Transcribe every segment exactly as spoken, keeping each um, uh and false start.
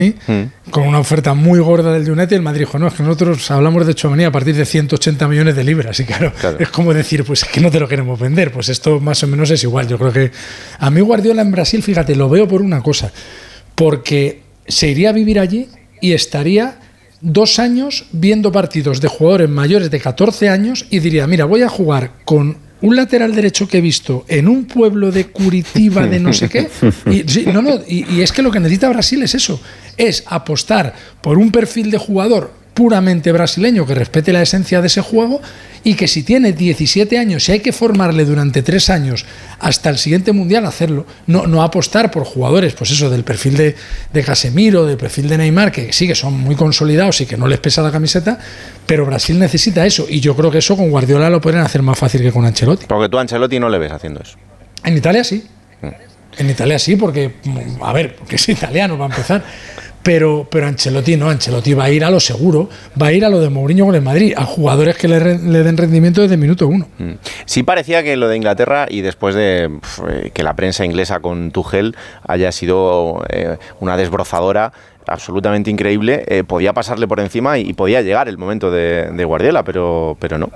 Mm. Con una oferta muy gorda del United, el Madrid dijo, no, es que nosotros hablamos de Tchouaméni a partir de ciento ochenta millones de libras, y claro, claro, es como decir, pues es que no te lo queremos vender, pues esto más o menos es igual. Yo creo que a mí Guardiola en Brasil, fíjate, lo veo por una cosa, porque se iría a vivir allí y estaría dos años viendo partidos de jugadores mayores de catorce años y diría, mira, voy a jugar con un lateral derecho que he visto en un pueblo de Curitiba de no sé qué. Y, sí, no, no, y, y es que lo que necesita Brasil es eso, es apostar por un perfil de jugador puramente brasileño que respete la esencia de ese juego y que si tiene diecisiete años, si hay que formarle durante tres años hasta el siguiente mundial, hacerlo. No, no apostar por jugadores, pues eso, del perfil de, de Casemiro, del perfil de Neymar, que sí que son muy consolidados y que no les pesa la camiseta, pero Brasil necesita eso, y yo creo que eso con Guardiola lo podrían hacer más fácil que con Ancelotti. Porque tú a Ancelotti no le ves haciendo eso. En Italia sí. Mm. En Italia sí, porque, a ver, porque es italiano para empezar. Pero, pero Ancelotti no, Ancelotti va a ir a lo seguro, va a ir a lo de Mourinho con el Madrid, a jugadores que le, re, le den rendimiento desde el minuto uno. Sí parecía que lo de Inglaterra, y después de pf, que la prensa inglesa con Tuchel haya sido eh, una desbrozadora absolutamente increíble, eh, podía pasarle por encima y, y podía llegar el momento de, de Guardiola, pero, pero no.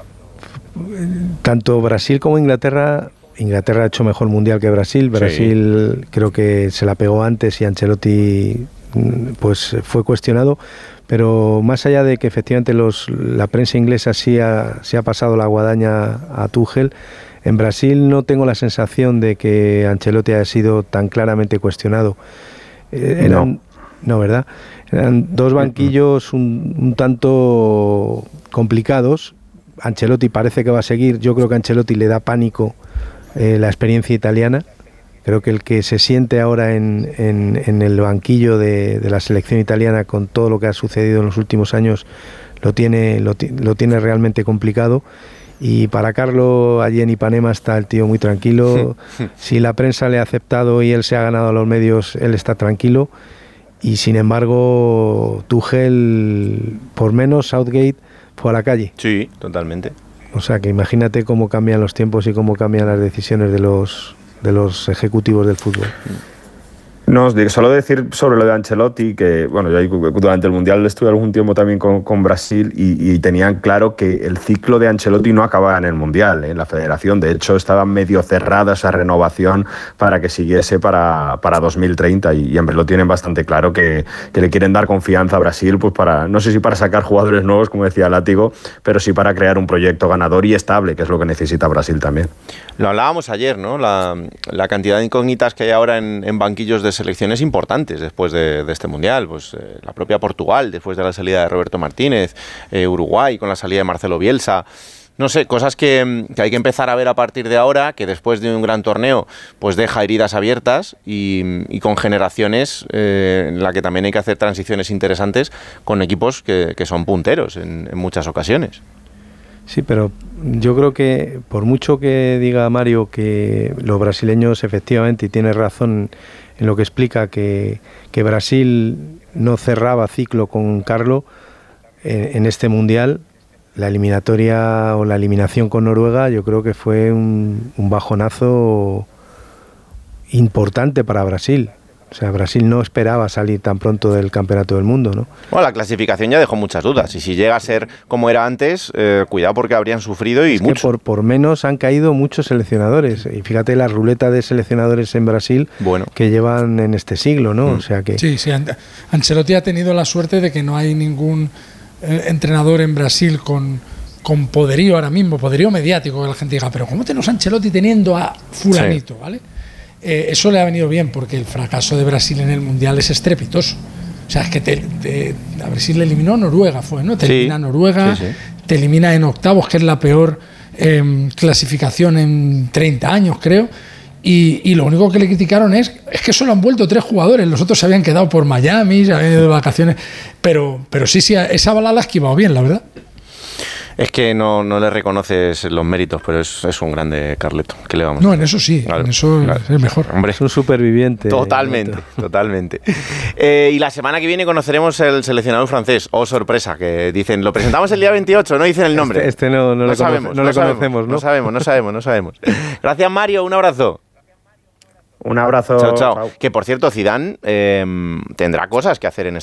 Tanto Brasil como Inglaterra... Inglaterra ha hecho mejor mundial que Brasil. Brasil sí. Creo que se la pegó antes y Ancelotti pues fue cuestionado, pero más allá de que efectivamente los, la prensa inglesa sí ha, sí ha pasado la guadaña a Tuchel, en Brasil no tengo la sensación de que Ancelotti haya sido tan claramente cuestionado. Eh, eran, no. no, ¿verdad? Eran dos banquillos un, un tanto complicados. Ancelotti parece que va a seguir. Yo creo que a Ancelotti le da pánico eh, la experiencia italiana. Creo que el que se siente ahora en, en, en el banquillo de, de la selección italiana con todo lo que ha sucedido en los últimos años lo tiene, lo, lo tiene realmente complicado. Y para Carlo, allí en Ipanema está el tío muy tranquilo. Si la prensa le ha aceptado y él se ha ganado a los medios, él está tranquilo. Y sin embargo, Tuchel, por menos, Southgate fue a la calle. Sí, totalmente. O sea que imagínate cómo cambian los tiempos y cómo cambian las decisiones de los... de los ejecutivos del fútbol. No, solo decir sobre lo de Ancelotti, que bueno, yo durante el Mundial estuve algún tiempo también con, con Brasil y, y tenían claro que el ciclo de Ancelotti no acababa en el Mundial, ¿eh? En la federación. De hecho, estaba medio cerrada esa renovación para que siguiese para, para dos mil treinta y, y hombre, lo tienen bastante claro que, que le quieren dar confianza a Brasil, pues para, no sé si para sacar jugadores nuevos, como decía Látigo, pero sí para crear un proyecto ganador y estable, que es lo que necesita Brasil también. Lo hablábamos ayer, ¿no? La, la cantidad de incógnitas que hay ahora en, en banquillos de selecciones importantes después de, de este Mundial. Pues eh, la propia Portugal, después de la salida de Roberto Martínez, eh, Uruguay con la salida de Marcelo Bielsa. No sé, cosas que, que hay que empezar a ver a partir de ahora, que después de un gran torneo pues deja heridas abiertas y, y con generaciones eh, en la que también hay que hacer transiciones interesantes con equipos que, que son punteros en, en muchas ocasiones. Sí, pero yo creo que por mucho que diga Mario que los brasileños efectivamente, y tiene razón en lo que explica, que, que Brasil no cerraba ciclo con Carlo en, en este Mundial, la eliminatoria o la eliminación con Noruega yo creo que fue un, un bajonazo importante para Brasil. O sea, Brasil no esperaba salir tan pronto del Campeonato del Mundo, ¿no? Bueno, la clasificación ya dejó muchas dudas. Y si llega a ser como era antes, eh, cuidado porque habrían sufrido y es mucho. Que por, por menos han caído muchos seleccionadores. Y fíjate la ruleta de seleccionadores en Brasil bueno. que llevan en este siglo, ¿no? Mm. O sea que... Sí, sí. Ancelotti ha tenido la suerte de que no hay ningún eh, entrenador en Brasil con... con poderío ahora mismo, poderío mediático, que la gente diga, pero ¿cómo tenemos a Ancelotti teniendo a fulanito? Sí. ¿Vale? Eh, eso le ha venido bien porque el fracaso de Brasil en el Mundial es estrepitoso. O sea, es que te, te, a Brasil le eliminó Noruega, fue, ¿no? Te sí. elimina Noruega, sí, sí. te elimina en octavos, que es la peor eh, clasificación en treinta años, creo. Y, y lo único que le criticaron es, es que solo han vuelto tres jugadores, los otros se habían quedado por Miami, se habían ido de vacaciones. Pero, pero sí, sí, esa bala la ha esquivado bien, la verdad. Es que no, no le reconoces los méritos, pero es, es un grande Carleto. ¿Qué le vamos no, a hacer? En eso sí, claro, en eso claro. es mejor. Hombre, es un superviviente. Totalmente, totalmente. Eh, y la semana que viene conoceremos el seleccionador francés. Oh, sorpresa, que dicen, lo presentamos el día veintiocho, no dicen el nombre. Este, este no, no, no le, sabemos, conoce, no no le sabemos, conocemos, ¿no? No sabemos, no sabemos, no sabemos. Gracias, Mario, un abrazo. Un abrazo. Chao, chao. chao. Que por cierto, Zidane eh, tendrá cosas que hacer en este